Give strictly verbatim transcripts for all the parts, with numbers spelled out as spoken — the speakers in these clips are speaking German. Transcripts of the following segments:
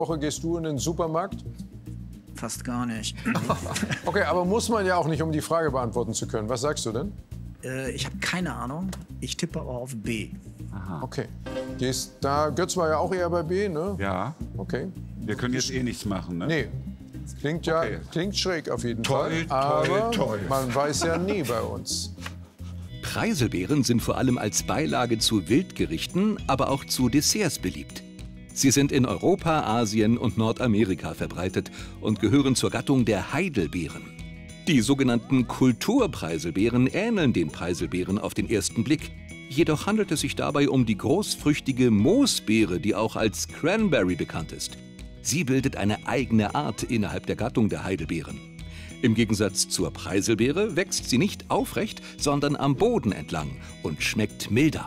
Woche gehst du in den Supermarkt? Fast gar nicht. Okay, aber muss man ja auch nicht, um die Frage beantworten zu können. Was sagst du denn? äh, ich habe keine Ahnung. Ich tippe aber auf B. Aha. Okay. Gehst da, Götz war ja auch eher bei B, ne? Ja. Okay. Wir können jetzt eh nichts machen, ne? Nee. Klingt ja Okay. klingt schräg auf jeden Toll, Fall. Aber toll, toll. man weiß ja nie bei uns. Preiselbeeren sind vor allem als Beilage zu Wildgerichten, aber auch zu Desserts beliebt. Sie sind in Europa, Asien und Nordamerika verbreitet und gehören zur Gattung der Heidelbeeren. Die sogenannten Kulturpreiselbeeren ähneln den Preiselbeeren auf den ersten Blick. Jedoch handelt es sich dabei um die großfrüchtige Moosbeere, die auch als Cranberry bekannt ist. Sie bildet eine eigene Art innerhalb der Gattung der Heidelbeeren. Im Gegensatz zur Preiselbeere wächst sie nicht aufrecht, sondern am Boden entlang und schmeckt milder.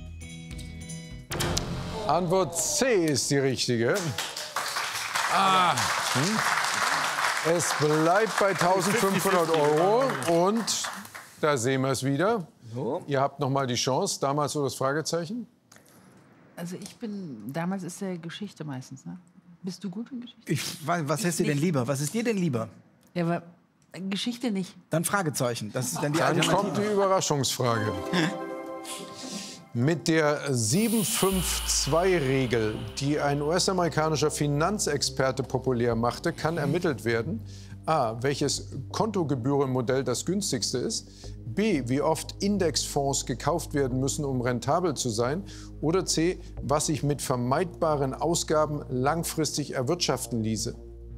Antwort C ist die richtige. Ah. Hm. Es bleibt bei eintausendfünfhundert Euro. Und da sehen wir es wieder. Ihr habt noch mal die Chance. Damals so das Fragezeichen. Also ich bin, damals ist ja Geschichte meistens, ne? Bist du gut in Geschichte? Ich, was ist dir denn nicht. lieber? Was ist dir denn lieber? Ja, aber Geschichte nicht. Dann Fragezeichen. Das ist dann die Dann Alternative. kommt die Überraschungsfrage. Mit der sieben fünf zwei Regel, die ein U S-amerikanischer Finanzexperte populär machte, kann ermittelt werden: A, welches Kontogebührenmodell das günstigste ist, B, wie oft Indexfonds gekauft werden müssen, um rentabel zu sein, oder C, was sich mit vermeidbaren Ausgaben langfristig erwirtschaften ließe.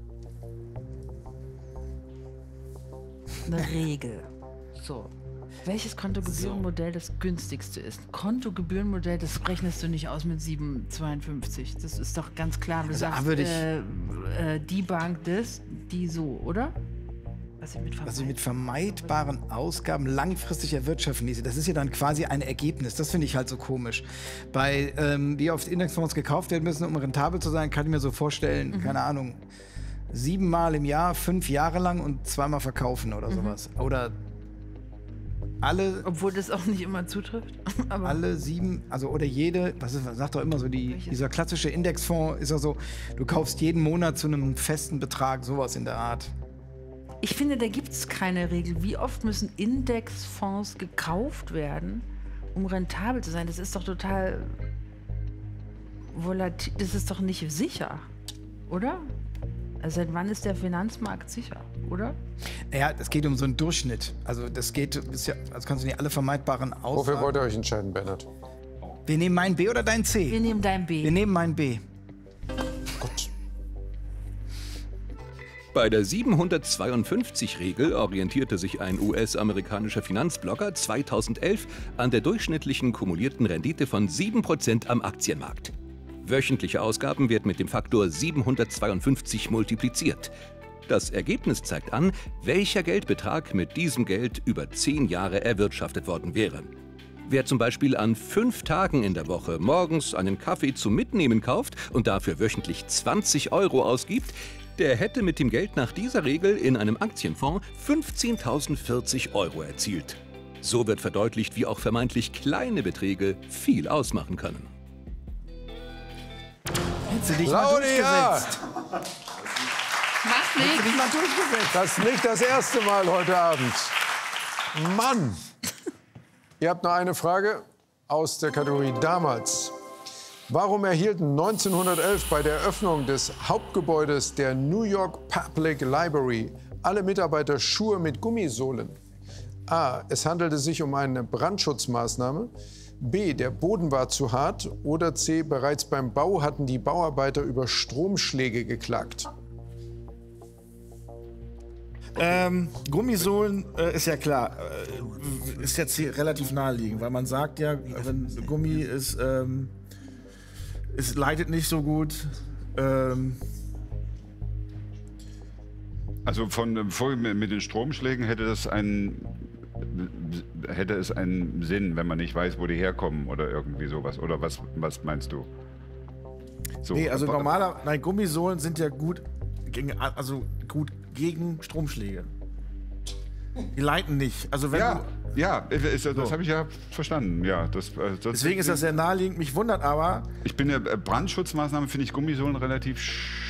Eine Regel. So. Welches Kontogebührenmodell das günstigste ist? Kontogebührenmodell, das rechnest du nicht aus mit sieben Komma zweiundfünfzig. Das ist doch ganz klar. Du Also, sagst, würde ich- äh, äh, die Bank das, die so, oder? Was ich mit Was ich mit vermeidbaren Ausgaben langfristig erwirtschaften ließe. Das ist ja dann quasi ein Ergebnis. Das finde ich halt so komisch. Bei ähm, wie oft Indexfonds gekauft werden müssen, um rentabel zu sein, kann ich mir so vorstellen, Mhm. keine Ahnung, siebenmal im Jahr, fünf Jahre lang und zweimal verkaufen oder sowas. Oder alle, Obwohl das auch nicht immer zutrifft. Aber alle sieben, also oder jede, was ist, sagt doch immer so, die, dieser klassische Indexfonds ist ja so, du kaufst jeden Monat zu einem festen Betrag, sowas in der Art. ich finde, da gibt es keine Regel. Wie oft müssen Indexfonds gekauft werden, um rentabel zu sein? Das ist doch total volatil. Das ist doch nicht sicher, oder? Also seit wann ist der Finanzmarkt sicher, oder? Ja, es geht um so einen Durchschnitt. Also das geht, ist ja, also kannst du nicht alle vermeidbaren Wofür Ausgaben. wollt ihr euch entscheiden, Bernhard? Wir nehmen meinen B oder dein C? Wir nehmen dein B. Wir nehmen meinen B. Gut. Bei der siebenhundertzweiundfünfzig-Regel orientierte sich ein U S-amerikanischer Finanzblogger zweitausendelf an der durchschnittlichen kumulierten Rendite von sieben Prozent am Aktienmarkt. Wöchentliche Ausgaben werden mit dem Faktor siebenhundertzweiundfünfzig multipliziert. Das Ergebnis zeigt an, welcher Geldbetrag mit diesem Geld über zehn Jahre erwirtschaftet worden wäre. Wer zum Beispiel an fünf Tagen in der Woche morgens einen Kaffee zum Mitnehmen kauft und dafür wöchentlich zwanzig Euro ausgibt, der hätte mit dem Geld nach dieser Regel in einem Aktienfonds fünfzehntausendvierzig Euro erzielt. So wird verdeutlicht, wie auch vermeintlich kleine Beträge viel ausmachen können. Hättest du dich mal Claudia! durchgesetzt? Mach Hättest du dich mal durchgesetzt? Das ist nicht das erste Mal heute Abend. Mann! Ihr habt noch eine Frage aus der Kategorie damals. Warum erhielten neunzehnhundertelf bei der Eröffnung des Hauptgebäudes der New York Public Library alle Mitarbeiter Schuhe mit Gummisohlen? A. Es handelte sich um eine Brandschutzmaßnahme. B. Der Boden war zu hart. Oder C. Bereits beim Bau hatten die Bauarbeiter über Stromschläge geklagt. Ähm, Gummisohlen äh, ist ja klar, äh, ist jetzt hier relativ naheliegend, weil man sagt ja, wenn Gummi ist, ähm, es leitet nicht so gut. Ähm, Also von vorhin mit den Stromschlägen hätte das einen hätte es einen Sinn, wenn man nicht weiß, wo die herkommen oder irgendwie sowas. Oder was, was meinst du? So, nee, also aber- normaler, nein, Gummisohlen sind ja gut gegen, also gut gegen Stromschläge. Die leiten nicht. Also wenn Ja, du, ja, ist, das So. habe ich ja verstanden. Ja, das, äh, das, deswegen ist das sehr naheliegend. Mich wundert aber, Ich bin ja, äh, Brandschutzmaßnahmen finde ich Gummisohlen relativ